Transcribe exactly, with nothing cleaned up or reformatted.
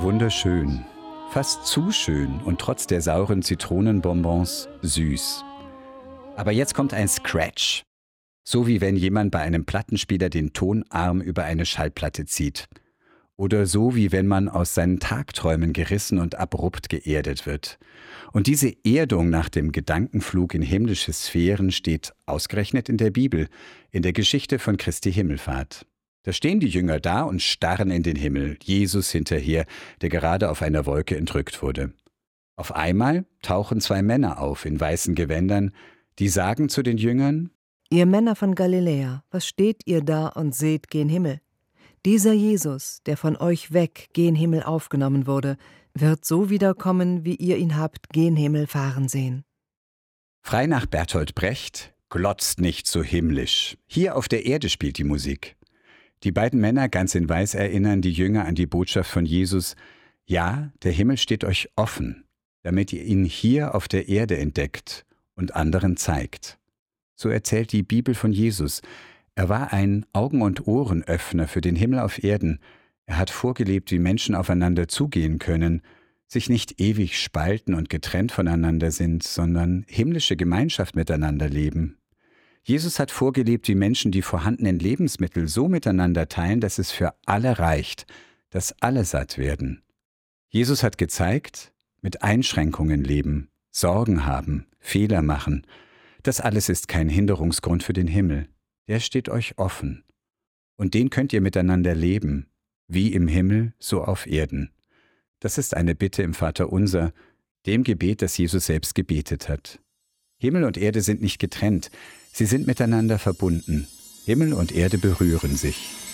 Wunderschön. Fast zu schön und trotz der sauren Zitronenbonbons süß. Aber jetzt kommt ein Scratch. So wie wenn jemand bei einem Plattenspieler den Tonarm über eine Schallplatte zieht. Oder so wie wenn man aus seinen Tagträumen gerissen und abrupt geerdet wird. Und diese Erdung nach dem Gedankenflug in himmlische Sphären steht ausgerechnet in der Bibel, in der Geschichte von Christi Himmelfahrt. Da stehen die Jünger da und starren in den Himmel, Jesus hinterher, der gerade auf einer Wolke entrückt wurde. Auf einmal tauchen zwei Männer auf in weißen Gewändern, die sagen zu den Jüngern: Ihr Männer von Galiläa, was steht ihr da und seht gen Himmel? Dieser Jesus, der von euch weg gen Himmel aufgenommen wurde, wird so wiederkommen, wie ihr ihn habt gen Himmel fahren sehen. Frei nach Bertolt Brecht: glotzt nicht so himmlisch. Hier auf der Erde spielt die Musik. Die beiden Männer ganz in Weiß erinnern die Jünger an die Botschaft von Jesus: Ja, der Himmel steht euch offen, damit ihr ihn hier auf der Erde entdeckt und anderen zeigt. So erzählt die Bibel von Jesus. Er war ein Augen- und Ohrenöffner für den Himmel auf Erden. Er hat vorgelebt, wie Menschen aufeinander zugehen können, sich nicht ewig spalten und getrennt voneinander sind, sondern himmlische Gemeinschaft miteinander leben. Jesus hat vorgelebt, wie Menschen die vorhandenen Lebensmittel so miteinander teilen, dass es für alle reicht, dass alle satt werden. Jesus hat gezeigt, mit Einschränkungen leben, Sorgen haben, Fehler machen. Das alles ist kein Hinderungsgrund für den Himmel. Der steht euch offen. Und den könnt ihr miteinander leben, wie im Himmel, so auf Erden. Das ist eine Bitte im Vaterunser, dem Gebet, das Jesus selbst gebetet hat. Himmel und Erde sind nicht getrennt, sie sind miteinander verbunden. Himmel und Erde berühren sich.